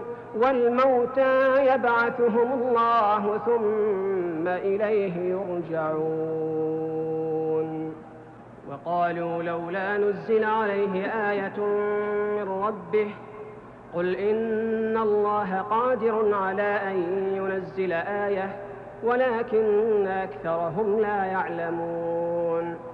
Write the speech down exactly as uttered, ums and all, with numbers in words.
والموتى يبعثهم الله ثم إليه يرجعون. وقالوا لولا نزل عليه آية من ربه قل إن الله قادر على أن ينزل آية ولكن أكثرهم لا يعلمون.